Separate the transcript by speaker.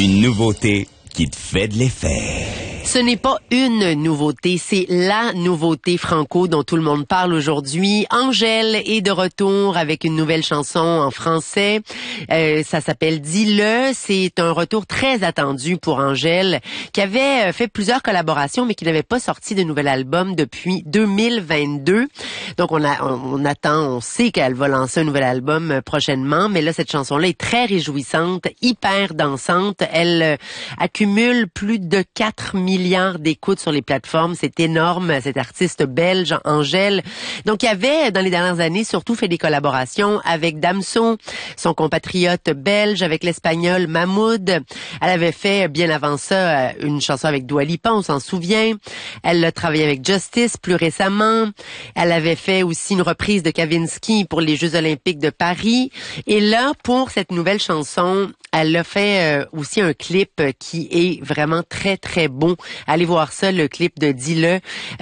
Speaker 1: Une nouveauté qui te fait de l'effet.
Speaker 2: Ce n'est pas une nouveauté, c'est la nouveauté franco dont tout le monde parle aujourd'hui. Angèle est de retour avec une nouvelle chanson en français. Ça s'appelle Dis-le. C'est un retour très attendu pour Angèle, qui avait fait plusieurs collaborations, mais qui n'avait pas sorti de nouvel album depuis 2022. Donc on attend, on sait qu'elle va lancer un nouvel album prochainement, mais là cette chanson-là est très réjouissante, hyper dansante. Elle accumule plus de 4 milliards d'écoutes sur les plateformes. C'est énorme, cette artiste belge, Angèle. Donc, il y avait, dans les dernières années, surtout fait des collaborations avec Damso, son compatriote belge, avec l'espagnol Mahmoud. Elle avait fait, bien avant ça, une chanson avec Dua Lipa, on s'en souvient. Elle a travaillé avec Justice plus récemment. Elle avait fait aussi une reprise de Kavinsky pour les Jeux Olympiques de Paris. Et là, pour cette nouvelle chanson, elle a fait aussi un clip qui est vraiment très, très bon. Allez voir ça, le clip de Dis-le.